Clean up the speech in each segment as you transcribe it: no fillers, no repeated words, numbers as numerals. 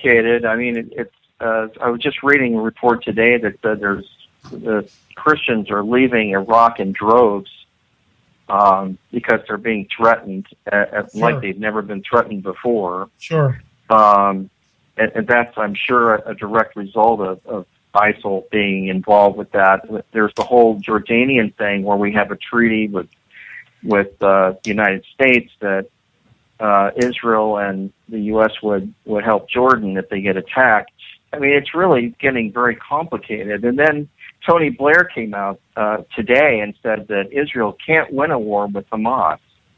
complicated. I mean, it's. I was just reading a report today that said the Christians are leaving Iraq in droves because they're being threatened like they've never been threatened before. Sure. And that's, I'm sure, a direct result of ISIL being involved with that. There's the whole Jordanian thing where we have a treaty with the United States that Israel and the U.S. would help Jordan if they get attacked. I mean, it's really getting very complicated. And then Tony Blair came out today and said that Israel can't win a war with Hamas.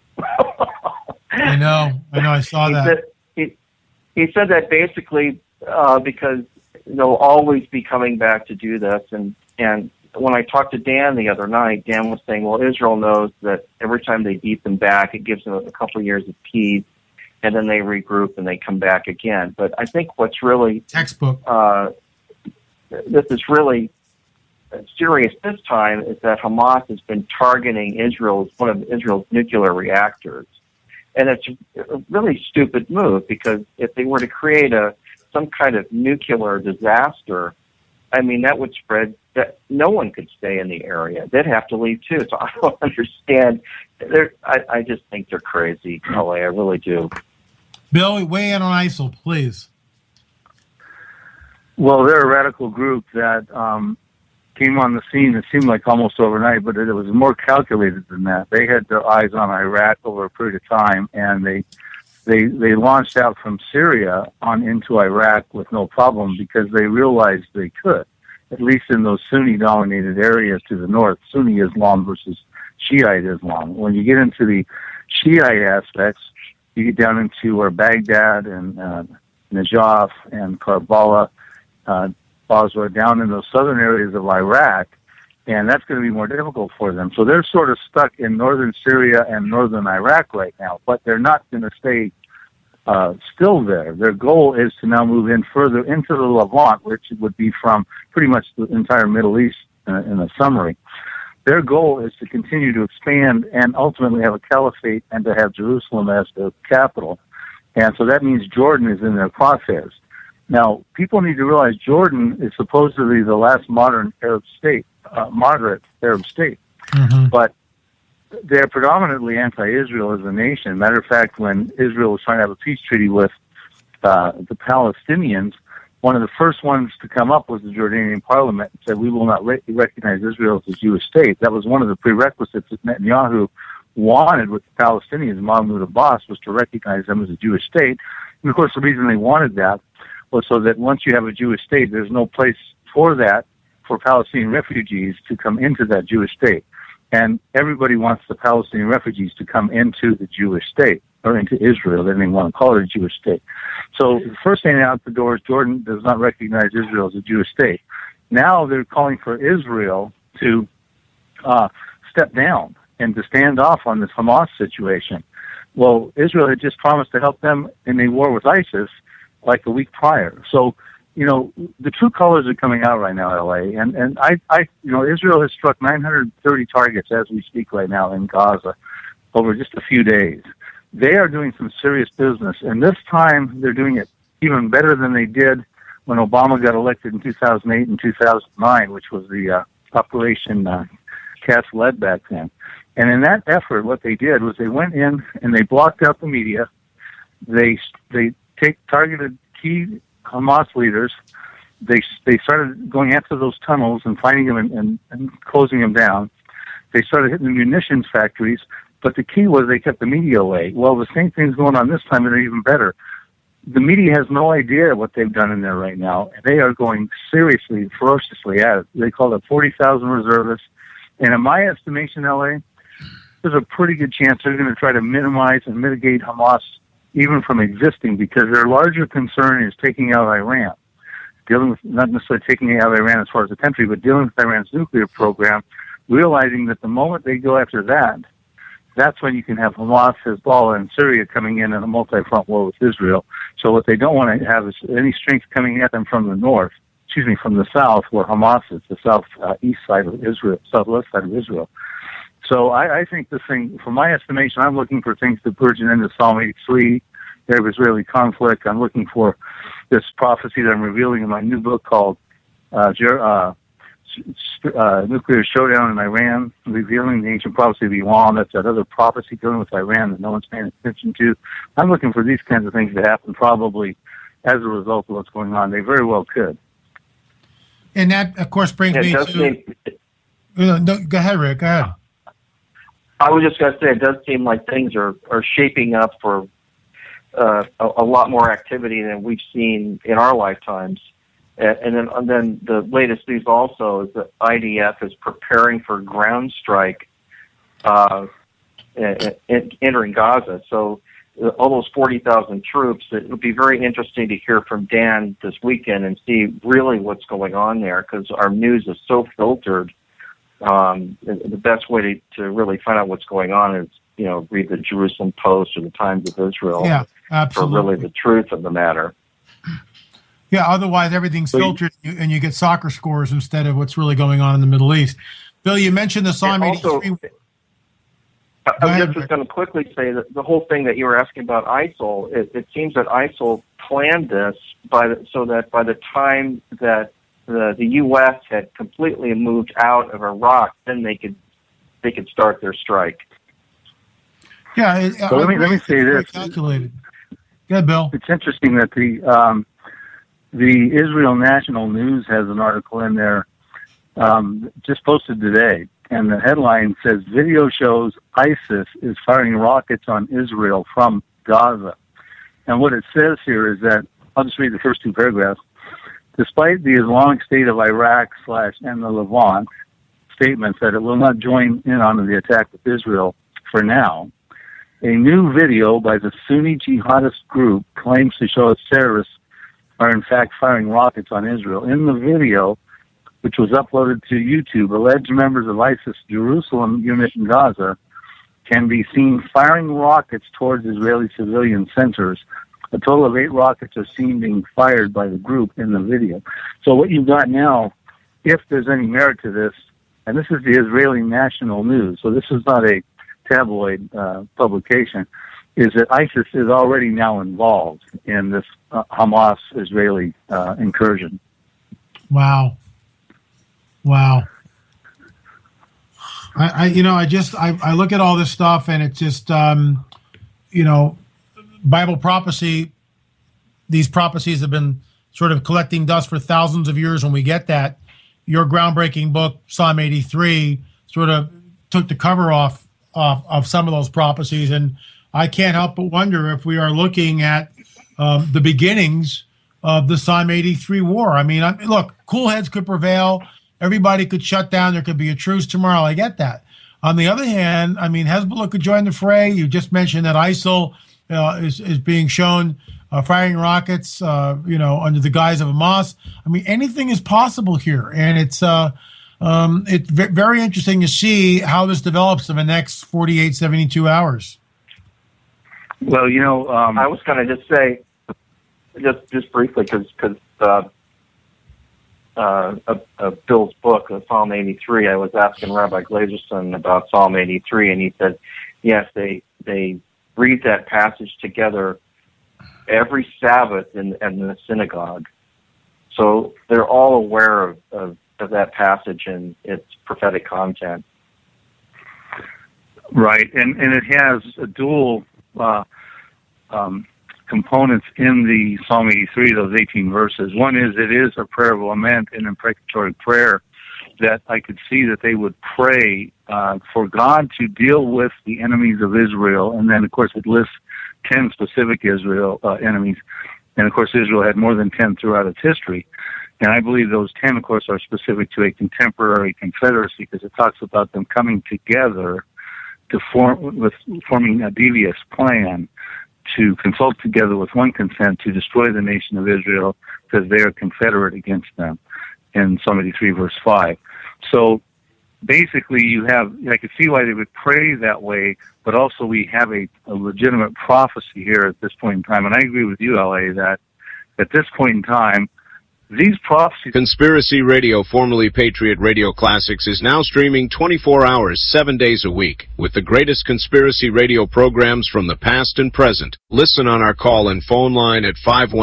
I know. I saw that. He said that basically because they'll always be coming back to do this. And when I talked to Dan the other night, Dan was saying, well, Israel knows that every time they beat them back, it gives them a couple of years of peace, and then they regroup and they come back again. But I think what's really textbook. This is really serious this time is that Hamas has been targeting Israel as one of Israel's nuclear reactors. And it's a really stupid move because if they were to create some kind of nuclear disaster, I mean, that would spread that no one could stay in the area. They'd have to leave too. So I don't understand. I just think they're crazy, LA. I really do. Bill, weigh in on ISIL, please. Well, they're a radical group that came on the scene, it seemed like almost overnight, but it was more calculated than that. They had their eyes on Iraq over a period of time, and they launched out from Syria on into Iraq with no problem because they realized they could, at least in those Sunni-dominated areas to the north, Sunni Islam versus Shiite Islam. When you get into the Shiite aspects, you get down into where Baghdad and Najaf and Karbala, Basra, down in those southern areas of Iraq, and that's going to be more difficult for them. So they're sort of stuck in northern Syria and northern Iraq right now, but they're not going to stay still there. Their goal is to now move in further into the Levant, which would be from pretty much the entire Middle East in a summary. Their goal is to continue to expand and ultimately have a caliphate and to have Jerusalem as the capital. And so that means Jordan is in their crosshairs. Now, people need to realize Jordan is supposedly the last modern Arab state, moderate Arab state. Mm-hmm. But they're predominantly anti-Israel as a nation. Matter of fact, when Israel was trying to have a peace treaty with the Palestinians, one of the first ones to come up was the Jordanian parliament and said, we will not recognize Israel as a Jewish state. That was one of the prerequisites that Netanyahu wanted with the Palestinians. Mahmoud Abbas was to recognize them as a Jewish state. And, of course, the reason they wanted that was so that once you have a Jewish state, there's no place for that, for Palestinian refugees to come into that Jewish state. And everybody wants the Palestinian refugees to come into the Jewish state, or into Israel. They didn't want to call it a Jewish state. So the first thing out the door is Jordan does not recognize Israel as a Jewish state. Now they're calling for Israel to step down and to stand off on this Hamas situation. Well, Israel had just promised to help them in a war with ISIS like a week prior. So, you know, the true colors are coming out right now, LA, and Israel has struck 930 targets as we speak right now in Gaza over just a few days. They are doing some serious business, and this time they're doing it even better than they did when Obama got elected in 2008 and 2009, which was the Operation Cast Lead back then. And in that effort, what they did was they went in and they blocked out the media. They targeted key Hamas leaders. They started going after those tunnels and finding them and closing them down. They started hitting the munitions factories, but the key was they kept the media away. Well, the same thing's going on this time, and they're even better. The media has no idea what they've done in there right now. They are going seriously, ferociously at it. They call it 40,000 reservists. And in my estimation, LA, there's a pretty good chance they're going to try to minimize and mitigate Hamas even from existing, because their larger concern is taking out Iran. Dealing with, not necessarily taking out Iran as far as the country, but dealing with Iran's nuclear program, realizing that the moment they go after that, that's when you can have Hamas, Hezbollah, and Syria coming in a multi-front war with Israel. So what they don't want to have is any strength coming at them from the north, from the south, where Hamas is, the southeast side of Israel, southwest side of Israel. So I think this thing, from my estimation, I'm looking for things to purge into Psalm 83 Arab-Israeli conflict. I'm looking for this prophecy that I'm revealing in my new book called Nuclear Showdown in Iran, Revealing the Ancient Prophecy of Iran. That's that other prophecy dealing with Iran that no one's paying attention to. I'm looking for these kinds of things to happen probably as a result of what's going on. They very well could. And that, of course, brings me to... No, go ahead, Rick. Go ahead. I was just going to say, it does seem like things are shaping up for a lot more activity than we've seen in our lifetimes. And then the latest news also is that IDF is preparing for ground strike entering Gaza. So all those 40,000 troops, it would be very interesting to hear from Dan this weekend and see really what's going on there, because our news is so filtered. The best way to really find out what's going on is, read the Jerusalem Post or the Times of Israel for really the truth of the matter. Yeah, otherwise everything's filtered and you get soccer scores instead of what's really going on in the Middle East. Bill, you mentioned the Psalm 83. I was just going to quickly say that the whole thing that you were asking about ISIL, it seems that ISIL planned this so that by the time that the U.S. had completely moved out of Iraq, then they could start their strike. Yeah. So let me say this. Calculated. Go ahead, Bill. It's interesting that the Israel National News has an article in there just posted today, and the headline says, "Video shows ISIS is firing rockets on Israel from Gaza." And what it says here is that, I'll just read the first two paragraphs. Despite the Islamic State of Iraq and the Levant statements that it will not join in on the attack with Israel for now, a new video by the Sunni jihadist group claims to show its terrorists are in fact firing rockets on Israel. In the video, which was uploaded to YouTube, alleged members of ISIS Jerusalem unit in Gaza can be seen firing rockets towards Israeli civilian centers. A total of 8 rockets are seen being fired by the group in the video. So what you've got now, if there's any merit to this, and this is the Israeli National News, so this is not a tabloid publication, is that ISIS is already now involved in this Hamas-Israeli incursion. Wow. I look at all this stuff and it's just, Bible prophecy, these prophecies have been sort of collecting dust for thousands of years when we get that. Your groundbreaking book, Psalm 83, sort of took the cover off of some of those prophecies. And I can't help but wonder if we are looking at the beginnings of the Psalm 83 war. I mean, look, cool heads could prevail. Everybody could shut down. There could be a truce tomorrow. I get that. On the other hand, I mean, Hezbollah could join the fray. You just mentioned that ISIL is being shown firing rockets, under the guise of Hamas. I mean, anything is possible here. And it's very interesting to see how this develops in the next 48, 72 hours. Well, I was going to just say, just briefly, because Bill's book, Psalm 83, I was asking Rabbi Glazerson about Psalm 83, and he said, yes, they read that passage together every Sabbath in the synagogue. So they're all aware of that passage and its prophetic content. Right, and it has a dual components in the Psalm 83, those 18 verses. One is, it is a prayer of lament and imprecatory prayer that I could see that they would pray for God to deal with the enemies of Israel. And then, of course, it lists 10 specific Israel enemies. And, of course, Israel had more than 10 throughout its history. And I believe those 10, of course, are specific to a contemporary confederacy, because it talks about them coming together to forming a devious plan to consult together with one consent to destroy the nation of Israel, because they are confederate against them, in Psalm 83, verse 5. So basically I could see why they would pray that way, but also we have a legitimate prophecy here at this point in time. And I agree with you, L.A., that at this point in time, these prophecies... Conspiracy Radio, formerly Patriot Radio Classics, is now streaming 24 hours, 7 days a week, with the greatest conspiracy radio programs from the past and present. Listen on our call and phone line at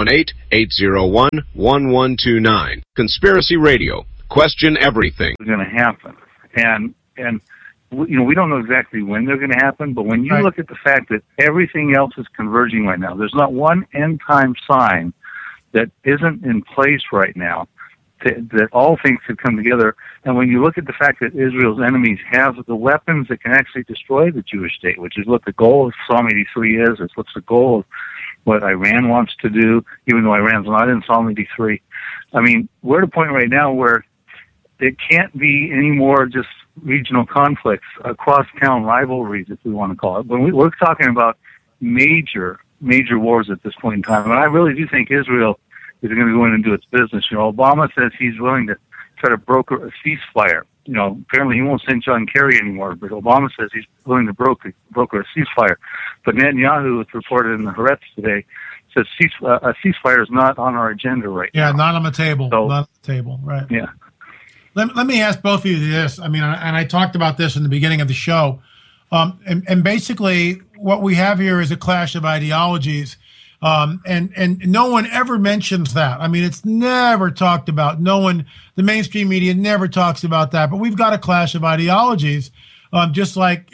518-801-1129. Conspiracy Radio. Question everything. ...is going to happen. And we don't know exactly when they're going to happen, but when you look at the fact that everything else is converging right now, there's not one end-time sign that isn't in place right now, that all things could come together. And when you look at the fact that Israel's enemies have the weapons that can actually destroy the Jewish state, which is what the goal of Psalm 83 is, it's what's the goal of what Iran wants to do, even though Iran's not in Psalm 83. I mean, we're at a point right now where it can't be any more just regional conflicts, cross-town rivalries, if we want to call it. When we're talking about major wars at this point in time, and I really do think Israel is going to go in and do its business. Obama says he's willing to try to broker a ceasefire. Apparently he won't send John Kerry anymore, but Obama says he's willing to broker a ceasefire. But Netanyahu, it's reported in the Haaretz today, says a ceasefire is not on our agenda right now. Yeah, not on the table. So, not on the table, right. Yeah. Let me ask both of you this. I mean, and I talked about this in the beginning of the show. And basically what we have here is a clash of ideologies. And no one ever mentions that. I mean, it's never talked about. The mainstream media never talks about that. But we've got a clash of ideologies, just like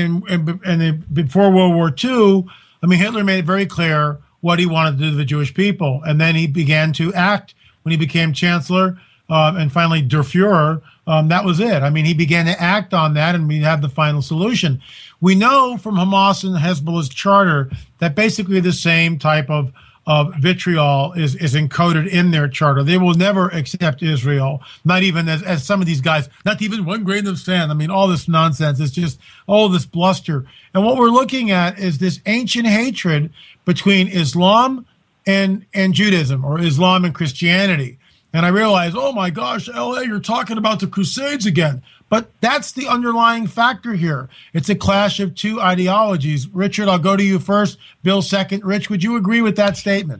before World War II. I mean, Hitler made it very clear what he wanted to do to the Jewish people, and then he began to act when he became chancellor, and finally Der Fuhrer. That was it. I mean, he began to act on that, and we have the final solution. We know from Hamas and Hezbollah's charter that basically the same type of vitriol is encoded in their charter. They will never accept Israel, not even as some of these guys, not even one grain of sand. I mean, all this nonsense. It's just all this bluster. And what we're looking at is this ancient hatred between Islam and Judaism, or Islam and Christianity. And I realized, oh my gosh, LA, you're talking about the Crusades again. But that's the underlying factor here. It's a clash of two ideologies. Richard, I'll go to you first. Bill second. Rich, would you agree with that statement?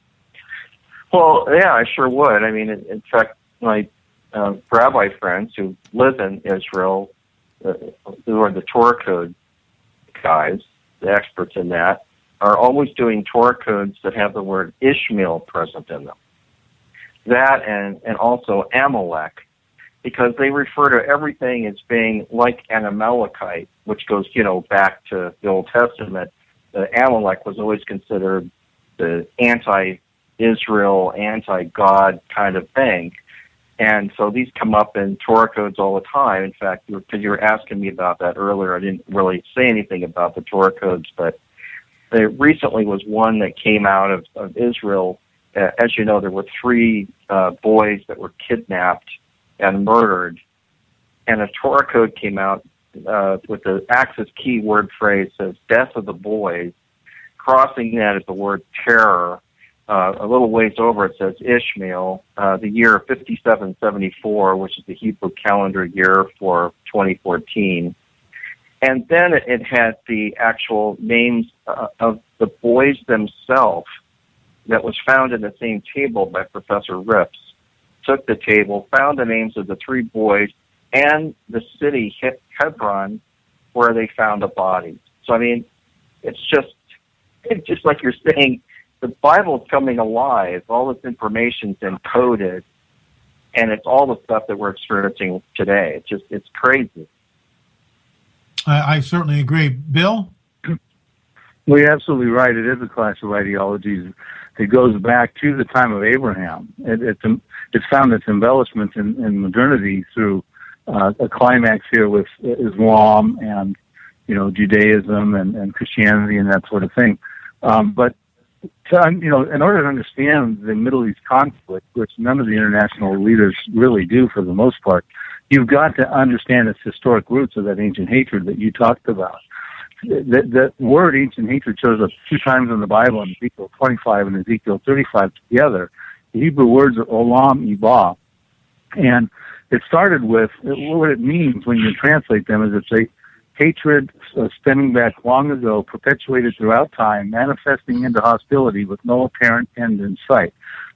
Well, yeah, I sure would. I mean, in fact, my rabbi friends who live in Israel, who are the Torah code guys, the experts in that, are always doing Torah codes that have the word Ishmael present in them. That and also Amalek, because they refer to everything as being like an Amalekite, which goes, back to the Old Testament. Amalek was always considered the anti-Israel, anti-God kind of thing. And so these come up in Torah codes all the time. In fact, because you were asking me about that earlier, I didn't really say anything about the Torah codes, but there recently was one that came out of Israel. As you know, there were 3 boys that were kidnapped and murdered, and a Torah code came out with the Axis keyword phrase says "death of the boys." Crossing that is the word terror. A little ways over it says Ishmael, the year 5774, which is the Hebrew calendar year for 2014. And then it had the actual names of the boys themselves that was found in the same table by Professor Rips. Took the table, found the names of the 3 boys and the city Hebron where they found a body. So, I mean, it's just like you're saying, the Bible's coming alive. All this information's encoded, and it's all the stuff that we're experiencing today. It's crazy. I certainly agree. Bill? Well, you're absolutely right. It is a clash of ideologies. It goes back to the time of Abraham. It's found its embellishments in modernity through a climax here with Islam and Judaism and Christianity and that sort of thing. But in order to understand the Middle East conflict, which none of the international leaders really do for the most part, you've got to understand its historic roots of that ancient hatred that you talked about. The word ancient hatred shows up 2 times in the Bible, in Ezekiel 25 and Ezekiel 35 together. The Hebrew words are olam ibah. And it started with, what it means when you translate them is it's a hatred stemming back long ago, perpetuated throughout time, manifesting into hostility with no apparent end in sight.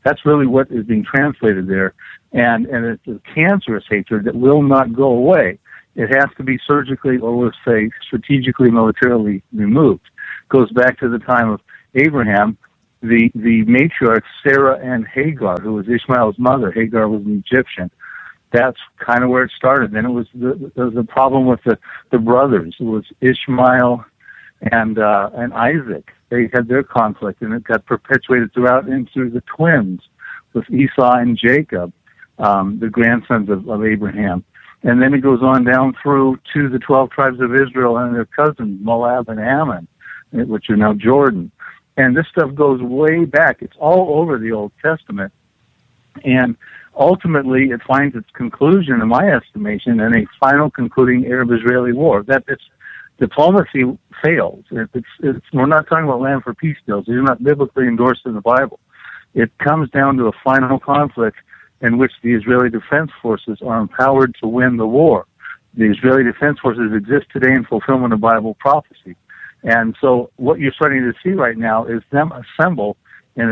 That's really what is being translated there. And it's a cancerous hatred that will not go away. It has to be surgically, or let's say strategically, militarily removed. Goes back to the time of Abraham, the matriarchs Sarah and Hagar, who was Ishmael's mother. Hagar was an Egyptian. That's kind of where it started. Then it was the problem with the brothers. It was Ishmael and Isaac. They had their conflict, and it got perpetuated throughout into the twins with Esau and Jacob, the grandsons of Abraham. And then it goes on down through to the 12 tribes of Israel and their cousins, Moab and Ammon, which are now Jordan. And this stuff goes way back. It's all over the Old Testament. And ultimately, it finds its conclusion, in my estimation, in a final concluding Arab-Israeli war. That it's diplomacy fails. We're not talking about land for peace deals. These are not biblically endorsed in the Bible. It comes down to a final conflict in which the Israeli Defense Forces are empowered to win the war. The Israeli Defense Forces exist today in fulfillment of Bible prophecy. And so what you're starting to see right now is them assemble in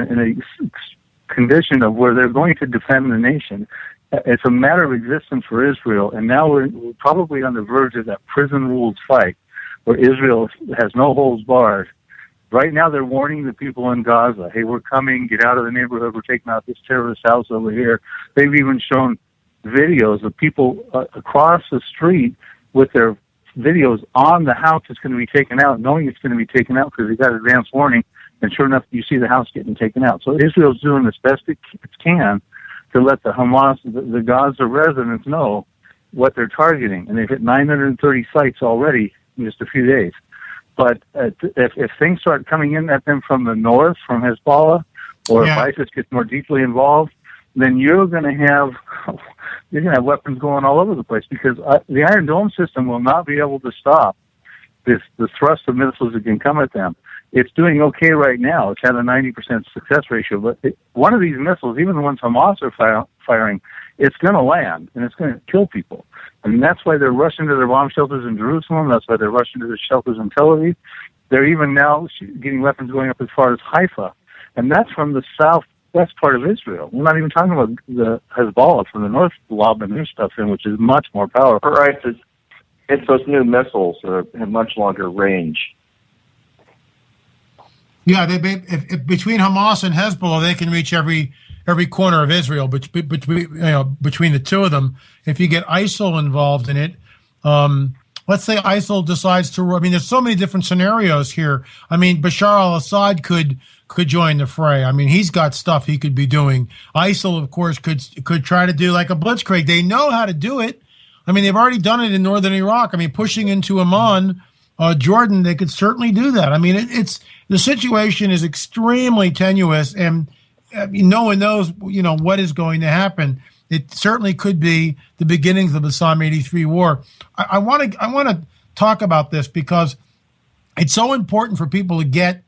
a condition of where they're going to defend the nation. It's a matter of existence for Israel, and now we're probably on the verge of that prison-ruled fight where Israel has no holds barred. Right now they're warning the people in Gaza, hey, we're coming, get out of the neighborhood, we're taking out this terrorist house over here. They've even shown videos of people across the street with their videos on the house that's going to be taken out, knowing it's going to be taken out because they got advance warning, and sure enough, you see the house getting taken out. So Israel's doing as best it can to let the Hamas, the Gaza residents know what they're targeting, and they've hit 930 sites already in just a few days. But if things start coming in at them from the north, from Hezbollah, or if ISIS gets more deeply involved, then you're going to have weapons going all over the place, because the Iron Dome system will not be able to stop the thrust of missiles that can come at them. It's doing okay right now. It's had a 90% success ratio, but one of these missiles, even the ones Hamas are firing, it's going to land, and it's going to kill people. And that's why they're rushing to their bomb shelters in Jerusalem. That's why they're rushing to the shelters in Tel Aviv. They're even now getting weapons going up as far as Haifa. And that's from the southwest part of Israel. We're not even talking about the Hezbollah from the north lobbing their stuff in, which is much more powerful. Right. It's those new missiles that have much longer range. Yeah, if between Hamas and Hezbollah, they can reach every corner of Israel. But between the two of them, if you get ISIL involved in it, let's say ISIL decides to. I mean, there's so many different scenarios here. I mean, Bashar al-Assad could join the fray. I mean, he's got stuff he could be doing. ISIL, of course, could try to do like a blitzkrieg. They know how to do it. I mean, they've already done it in northern Iraq. I mean, pushing into Amman, Jordan, they could certainly do that. I mean, it's the situation is extremely tenuous, and no one knows, what is going to happen. It certainly could be the beginnings of the Psalm 83 war. I want to talk about this because it's so important for people to get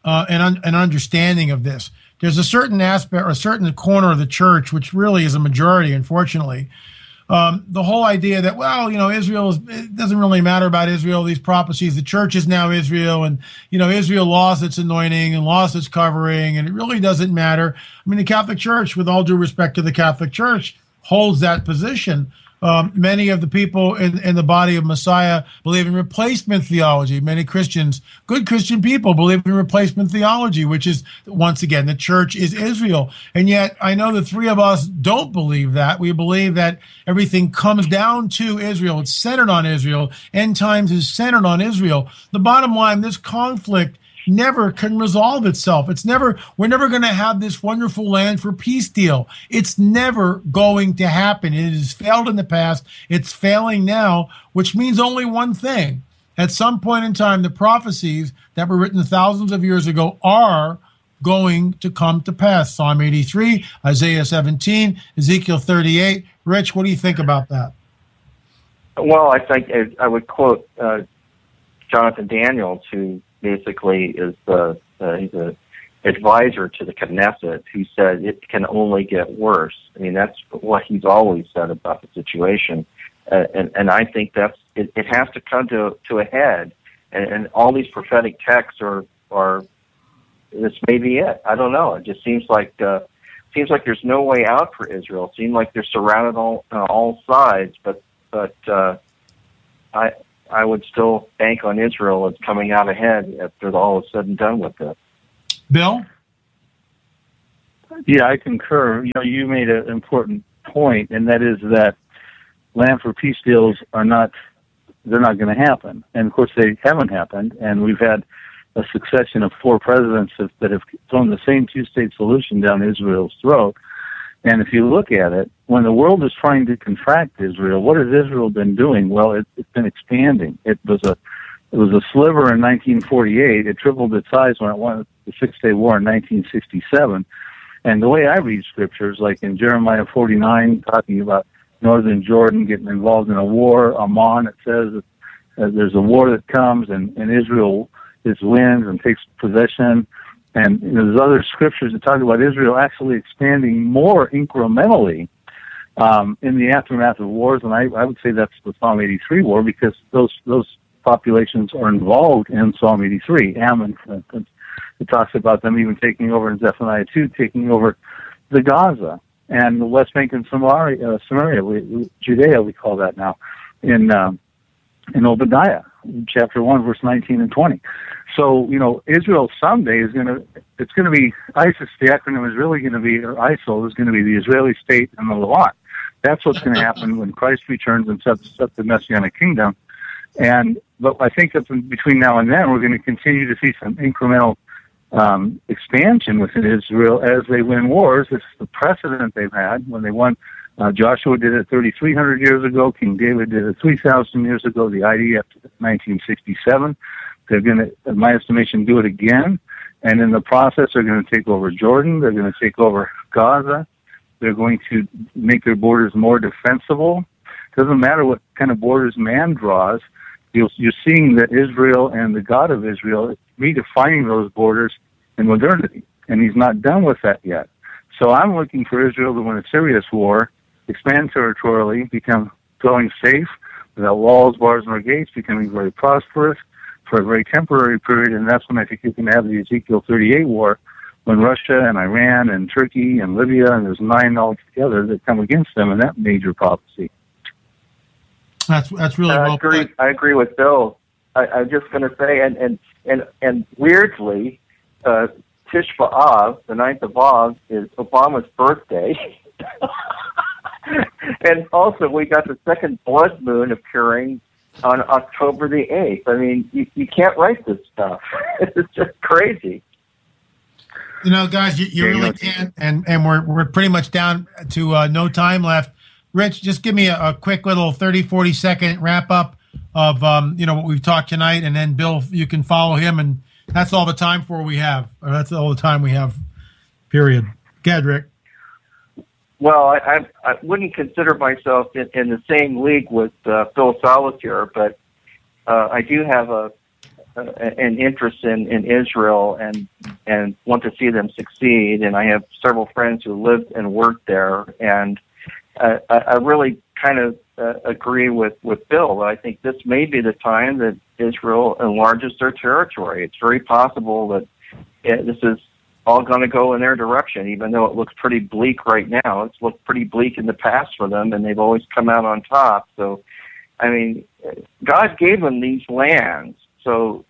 an understanding of this. There's a certain aspect or a certain corner of the church, which really is a majority, unfortunately. The whole idea that, Israel it doesn't really matter about Israel, these prophecies, the church is now Israel, and, Israel lost its anointing and lost its covering, and it really doesn't matter. I mean, the Catholic Church, with all due respect to the Catholic Church, holds that position. Many of the people in the body of Messiah believe in replacement theology. Many Christians, good Christian people, believe in replacement theology, which is, once again, the church is Israel. And yet, I know the three of us don't believe that. We believe that everything comes down to Israel. It's centered on Israel. End times is centered on Israel. The bottom line, this conflict never can resolve itself. We're never going to have this wonderful land for peace deal. It's never going to happen. It has failed in the past. It's failing now, which means only one thing. At some point in time, the prophecies that were written thousands of years ago are going to come to pass. Psalm 83, Isaiah 17, Ezekiel 38. Rich, what do you think about that? Well, I think I would quote Jonathan Daniels, who basically is he's an advisor to the Knesset, who said it can only get worse. I mean, that's what he's always said about the situation, and I think it has to come to a head. And all these prophetic texts are this may be it. I don't know. It just seems like seems like there's no way out for Israel. It seems like they're surrounded on all sides, but I would still bank on Israel as coming out ahead after all is said and done with it. Bill? Yeah, I concur. You made an important point, and that is that land for peace deals they're not going to happen. And of course they haven't happened, and we've had a succession of 4 presidents that have thrown the same two-state solution down Israel's throat. And if you look at it, when the world is trying to contract Israel, what has Israel been doing? Well, it's been expanding. It was a sliver in 1948. It tripled its size when it won the Six-Day War in 1967. And the way I read scriptures, like in Jeremiah 49, talking about northern Jordan getting involved in a war, Ammon, it says that there's a war that comes, and Israel wins and takes possession. And there's other scriptures that talk about Israel actually expanding more incrementally in the aftermath of wars, and I would say that's the Psalm 83 war, because those populations are involved in Psalm 83. Ammon, for instance, it talks about them even taking over in Zephaniah 2, taking over the Gaza and the West Bank and Samaria, Judea, we call that now, in Obadiah, chapter 1, verse 19 and 20. So, Israel someday it's going to be, ISIS, the acronym is really going to be, or ISIL is going to be the Israeli state and the Levant. That's what's going to happen when Christ returns and sets up the Messianic kingdom. But I think that between now and then, we're going to continue to see some incremental expansion within Israel as they win wars. It's the precedent they've had when they won. Joshua did it 3,300 years ago. King David did it 3,000 years ago. The IDF did it in 1967. They're going to, in my estimation, do it again. And in the process, they're going to take over Jordan. They're going to take over Gaza. They're going to make their borders more defensible. Doesn't matter what kind of borders man draws. You're seeing that Israel and the God of Israel is redefining those borders in modernity. And he's not done with that yet. So I'm looking for Israel to win a serious war, expand territorially, become growing safe, without walls, bars, nor gates, becoming very prosperous for a very temporary period, and that's when I think you can have the Ezekiel 38 war, when Russia and Iran and Turkey and Libya, and there's 9 altogether that come against them in that major prophecy. That's really well put. I agree with Bill. I'm just going to say, and weirdly, Tish B'Av, the 9th of Av, is Obama's birthday. And also, we got the second blood moon occurring on October the 8th. I mean, you can't write this stuff. It's just crazy. Guys, you really can't, and we're pretty much down to no time left. Rich, just give me a quick little 30, 40-second wrap-up of what we've talked tonight, and then, Bill, you can follow him, and that's all the time we have, period. Go ahead, Rick. Well, I wouldn't consider myself in the same league with Phil Solitaire, but I do have an interest in Israel and want to see them succeed. And I have several friends who lived and worked there, and I really kind of agree with Bill. I think this may be the time that Israel enlarges their territory. It's very possible that this is all going to go in their direction, even though it looks pretty bleak right now. It's looked pretty bleak in the past for them, and they've always come out on top. So, I mean, God gave them these lands, so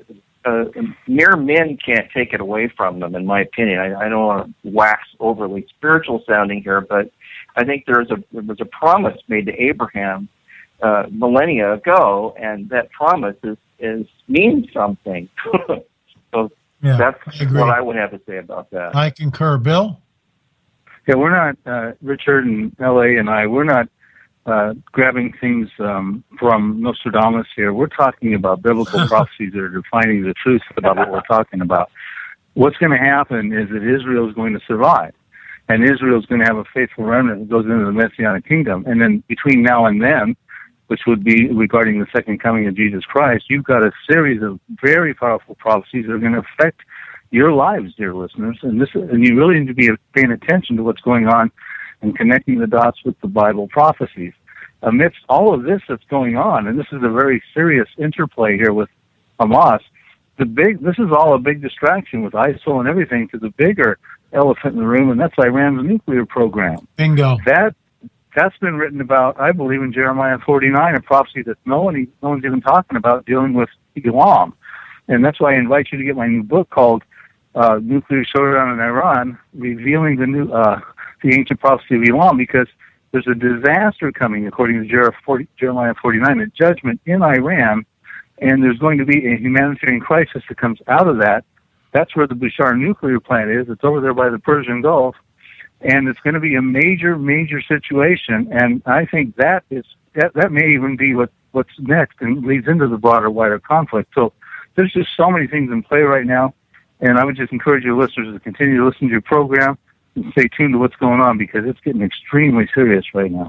mere men can't take it away from them, in my opinion. I don't want to wax overly spiritual sounding here, but I think there was a promise made to Abraham millennia ago, and that promise means something. So yeah, that's what I would have to say about that. I concur. Bill? Yeah, we're not, Richard and L.A. and I, we're not grabbing things from Nostradamus here. We're talking about biblical prophecies that are defining the truth about what we're talking about. What's going to happen is that Israel is going to survive, and Israel is going to have a faithful remnant that goes into the Messianic kingdom. And then between now and then, which would be regarding the second coming of Jesus Christ, you've got a series of very powerful prophecies that are going to affect your lives, dear listeners. And you really need to be paying attention to what's going on and connecting the dots with the Bible prophecies. Amidst all of this that's going on, and this is a very serious interplay here with Hamas, this is all a big distraction with ISIL and everything, to the bigger elephant in the room, and that's Iran's nuclear program. Bingo. That's been written about, I believe, in Jeremiah 49, a prophecy that no one's even talking about, dealing with Elam. And that's why I invite you to get my new book called Nuclear Showdown in Iran, revealing the ancient prophecy of Elam, because there's a disaster coming, according to Jeremiah 49, a judgment in Iran, and there's going to be a humanitarian crisis that comes out of that. That's where the Bushehr nuclear plant is. It's over there by the Persian Gulf, and it's going to be a major, major situation. And I think that may even be what's next and leads into the broader, wider conflict. So there's just so many things in play right now, and I would just encourage your listeners to continue to listen to your program and stay tuned to what's going on, because it's getting extremely serious right now.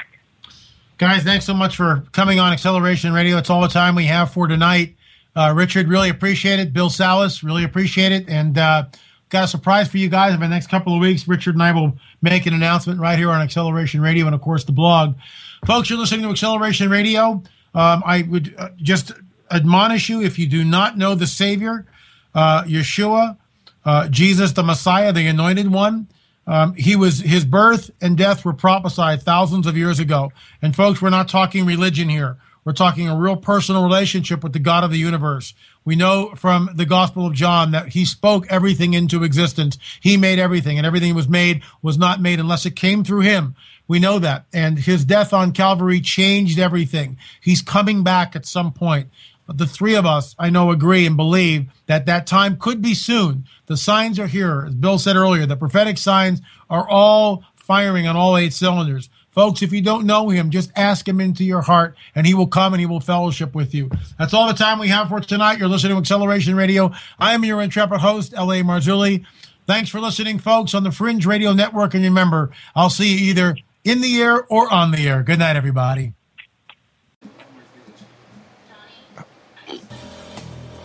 Guys, thanks so much for coming on Acceleration Radio. It's all the time we have for tonight. Richard, really appreciate it. Bill Salus, really appreciate it. And got a surprise for you guys. In the next couple of weeks, Richard and I will make an announcement right here on Acceleration Radio and, of course, the blog. Folks, you're listening to Acceleration Radio. I would just admonish you, if you do not know the Savior, Yeshua, Jesus the Messiah, the Anointed One, his birth and death were prophesied thousands of years ago. And folks, we're not talking religion here. We're talking a real personal relationship with the God of the universe. We know from the Gospel of John that he spoke everything into existence. He made everything, and everything was not made unless it came through him. We know that. And his death on Calvary changed everything. He's coming back at some point. But the three of us, I know, agree and believe that that time could be soon. The signs are here. As Bill said earlier, the prophetic signs are all firing on all 8 cylinders. Folks, if you don't know him, just ask him into your heart, and he will come and he will fellowship with you. That's all the time we have for tonight. You're listening to Acceleration Radio. I am your intrepid host, L.A. Marzulli. Thanks for listening, folks, on the Fringe Radio Network. And remember, I'll see you either in the air or on the air. Good night, everybody.